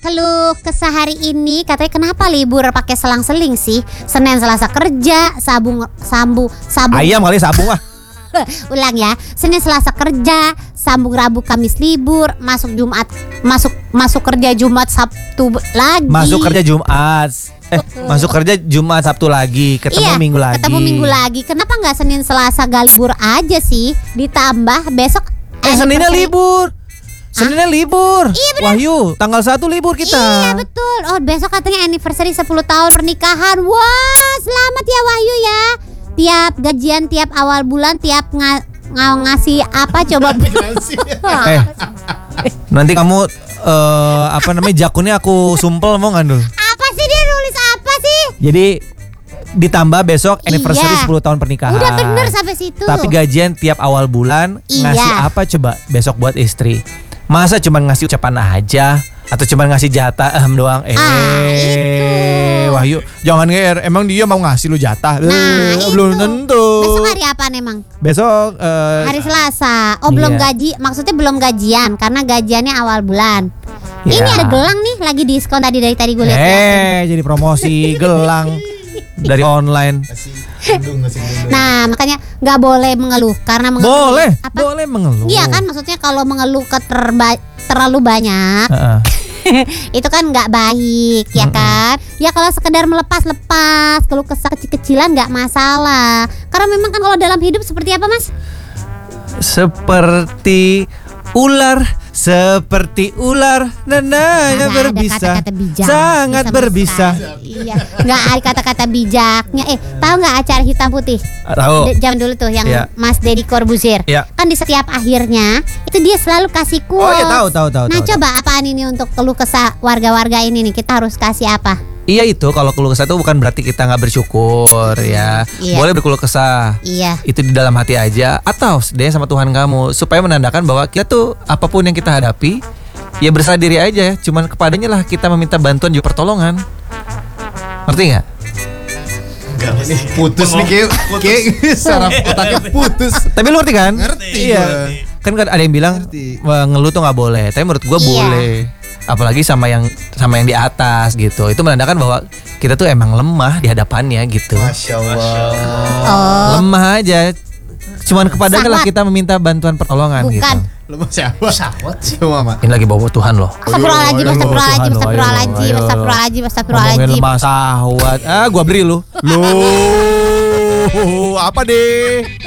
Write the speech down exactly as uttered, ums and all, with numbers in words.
keluh kesah hari ini katanya kenapa libur pakai selang-seling sih? Senin Selasa kerja, sabung sambu sabung Ayam kali sabung ah. Ulang ya. Senin Selasa kerja, sambung Rabu Kamis libur, masuk Jumat masuk masuk kerja Jumat Sabtu lagi. Masuk kerja Jumat. Eh, masuk kerja Jumat Sabtu lagi, ketemu iya, Minggu lagi. Ketemu Minggu lagi. Kenapa nggak Senin Selasa gak libur aja sih? Ditambah besok Eh, Seninnya libur. Seninnya libur. Iya, bener. Wahyu, tanggal satu libur kita. Iya betul. Oh besok katanya anniversary sepuluh tahun pernikahan. Wah selamat ya Wahyu ya. Tiap gajian, tiap awal bulan, tiap nga, nga- ngasih apa coba. Eh, nanti kamu eh, apa namanya jakunnya aku sumpel mau nggak Dul? Apa sih dia nulis apa sih? Jadi ditambah besok anniversary Iya. sepuluh tahun pernikahan. Udah bener sampai situ. Tapi gajian tiap awal bulan Iya. ngasih apa coba besok buat istri? Masa cuma ngasih ucapan aja atau cuma ngasih jatah ehem doang? Eh, Ah, itu. Wahyu, jangan nge-er. Emang dia mau ngasih lu jatah? Nah, Eh, itu. belum tentu. Besok hari apa emang? Besok eh, Hari Selasa. Oh belum iya. gaji, maksudnya belum gajian karena gajiannya awal bulan. Iya. Ini ada gelang nih lagi diskon tadi dari tadi gue lihat. ya. Eh, jadi promosi gelang dari online. Nah makanya nggak boleh mengeluh karena mengeluh. Boleh, Apa? boleh mengeluh. Iya kan maksudnya kalau mengeluh keterba- terlalu banyak Heeh. itu kan nggak baik ya kan. Ya kalau sekedar melepas-lepas keluh kesah kecil-kecilan nggak masalah. Karena memang kan kalau dalam hidup seperti apa mas? Seperti ular, seperti ular, nananya Nggak ada berbisa, kata-kata bijak sangat sama berbisa. sekali. Iya, nggak ada kata-kata bijaknya. Eh, tahu nggak acara hitam putih? Tahu? De- Zaman dulu tuh yang Iya. Mas Deddy Corbuzier. Iya. Kan di setiap akhirnya itu dia selalu kasih quotes. Oh iya tahu tahu tahu. Nah tahu, coba apaan ini untuk keluh kesah warga-warga ini nih, kita harus kasih apa? Iya itu kalau keluh kesah itu bukan berarti kita nggak bersyukur ya. Iya. Boleh berkeluh kesah. Iya. Itu di dalam hati aja atau sedih sama Tuhan kamu supaya menandakan bahwa kita tuh apapun yang kita hadapi ya berserah diri aja. Cuman kepadanya lah kita meminta bantuan juga pertolongan. Ngerti nggak? Putus nih kayak kayak saraf otaknya putus. Tapi lu ngerti kan? Ngerti Iya. gua. Kan ada yang bilang Ngerti. "Wah, ngeluh tuh nggak boleh. Tapi menurut gua Iya. boleh. Apalagi sama yang sama yang di atas gitu. Itu menandakan bahwa kita tuh emang lemah di hadapannya gitu. Masya Allah. Oh, Lemah aja. Cuman kepadanya lah Sahwat. kita meminta bantuan pertolongan gitu. bukan. Lu mau siapa? Siapa? Siapa Mak? Ini lagi bawa Tuhan loh. Astagfirullahaladzim, Aduh, astagfirullahaladzim, Tuhan, astagfirullahaladzim, ayo, ayo. astagfirullahaladzim, Ngomongin astagfirullahaladzim. lemah sahwat. Ah, gua beri lu. Lu apa deh?